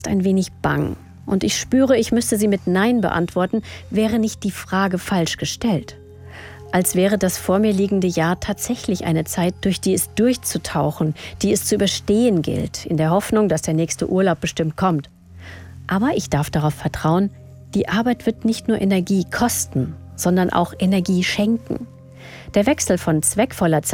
ein wenig bang. Und ich spüre, ich müsste sie mit Nein beantworten, wäre nicht die Frage falsch gestellt. Als wäre das vor mir liegende Jahr tatsächlich eine Zeit, durch die es durchzutauchen, die es zu überstehen gilt, in der Hoffnung, dass der nächste Urlaub bestimmt kommt. Aber ich darf darauf vertrauen, die Arbeit wird nicht nur Energie kosten, sondern auch Energie schenken. Der Wechsel von zweckvoller